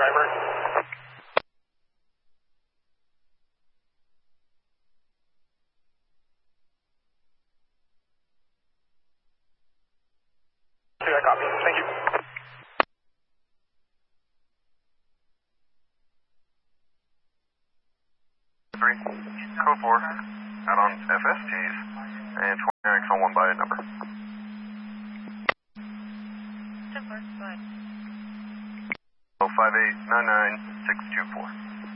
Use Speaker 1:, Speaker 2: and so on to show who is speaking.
Speaker 1: driver. I copy. Thank you.
Speaker 2: Code 4, out on FSTs, and 29X on 1 by a number.
Speaker 3: 10-4, go ahead.
Speaker 2: 05899-624.